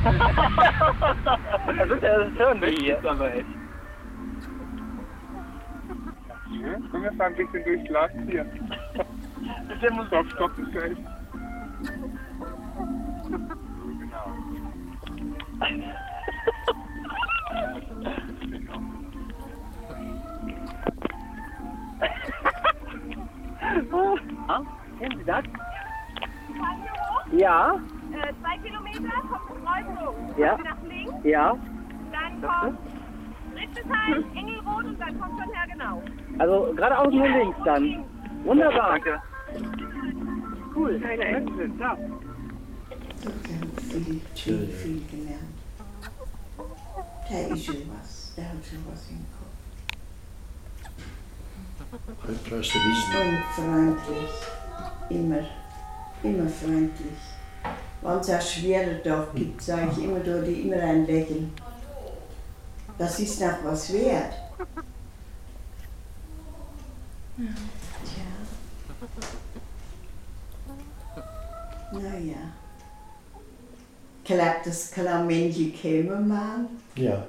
Das hören wir hier. Aber echt. Komm, wir fahren ein bisschen durchs Glas hier. Stopp, ist geil. Genau. Ah, kennen Sie das? Ja. 2 Kilometer, kommt Kreuzung. Ja. Nach links, Ja. dann kommt Richtesheim, Engelrot und dann kommt von Hergenau. Also geradeaus nur links dann. Wunderbar. Danke. Cool. Keine Ängste. Ja. Viel gelernt. Der ist schon was, der hat schon was im Kopf. Und freundlich. Immer freundlich. Wenn es einen schweren Tag gibt, sage ich immer, da die immer ein Lächeln. Das ist noch was wert. Tja. Naja. Klappt das Kalamendel kämen mal? Ja.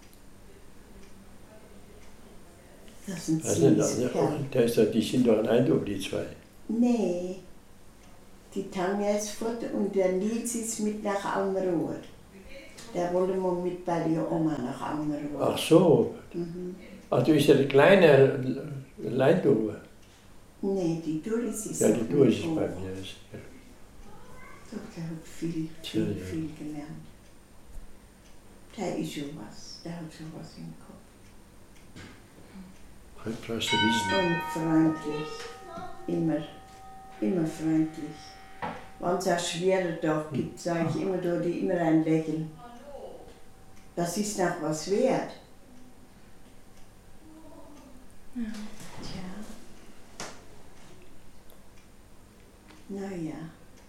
Das sind Also, süße Kerle. die sind doch ein Eindruck, die zwei. Nee. Die Tanja ist fort und der Nils ist mit nach Almerod. Der wollte mal mit bei der Oma nach Almerod. Ach so. Ach, du bist ja die kleine Leitdurbe. Nee, die Doris ist Ja, noch die Doris nicht ist bei hoch. mir. Doch, der hat viel gelernt. Der ist schon was, der hat schon was im Kopf. Heute brauchst du wissen. Und freundlich. Immer freundlich. Wenn es einen schweren Tag gibt, sage ich immer, da die immer ein Lächeln. Das ist noch was wert. Tja. Naja.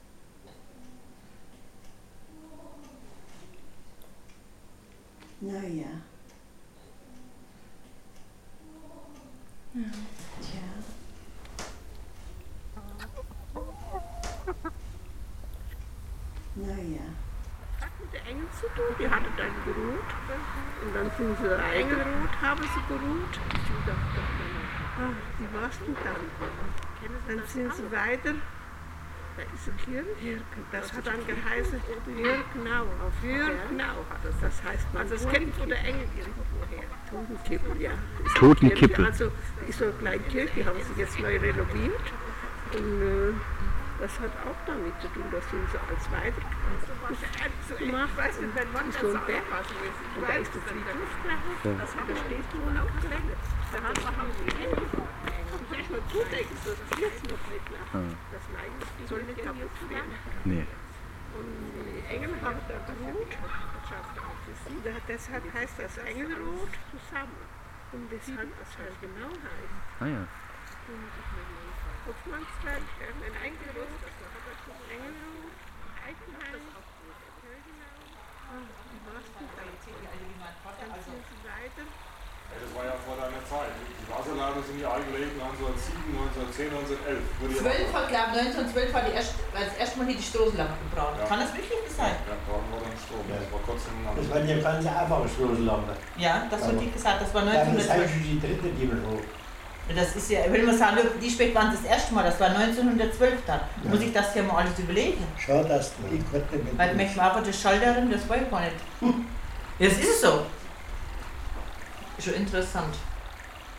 Naja. Tja. Naja. Hat mit der Engel zu tun, die hatte dann geruht. Und dann sind sie Engelrot, haben sie geruht. Ich dachte, wie warst du dann? Dann sind sie weiter. Da ist eine Kirche. Das hat dann geheißen Hirgnau. Auf Hirgnau hat es. Das heißt, also es kennt von der Engel irgendwoher. Totenkippel, ja. Totenkippel. Also ist so eine kleine Kirche, die haben sie jetzt neu renoviert. Und das hat auch damit zu tun, dass sie so als weiter gemacht haben. Ist so ein Berg. Und da ist der Friedhof drauf. Da steht wohl auch drin. Da hat man ich erst mal zudenken, so das jetzt noch nicht nach. Das Leid soll nicht kaputt werden. Nee. Und die Engel haben da geruht. Deshalb heißt das Engelrot zusammen. Und deshalb das halt genau heißt. Ah ja. Hofmannsberg, ein Engelrot, Engelrot, Eichenheim, wie warst du dann? Dann sind sie weiter. Ja, das war ja vor deiner Zeit. Die Wasserladen sind ja eingelegt 1907, 1910, 1911. 12 hat, glaube ich, 1912 war das erste Mal hier die Straßenlampe gebraucht. Ja. Kann das wirklich sein? Ja, brauchen wir dann Strom. Ja. Das war kurz hintereinander. Das war ja ganz einfache Straßenlampe. Ja, das wird die gesagt. Das war Das ist 1912. eigentlich die dritte, die wir hoch. Das ist ja, ich will mal sagen, die Speck waren das erste Mal, das war 1912 dann. Ja. Muss ich das ja mal alles überlegen. Schau, dass du die Karte mit. Weil mich war aber die Schalterin, das war ich gar nicht. Ja, das ist es so. Ist schon interessant.